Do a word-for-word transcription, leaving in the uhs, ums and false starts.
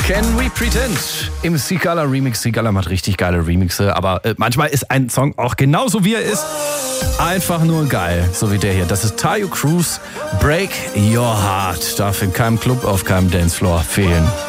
Can We Pretend im Sigala Remix. Sigala macht richtig geile Remixe, aber äh, manchmal ist ein Song auch genauso wie er ist einfach nur geil, so wie der hier. Das ist Taio Cruz, Break Your Heart. Darf in keinem Club, auf keinem Dancefloor fehlen.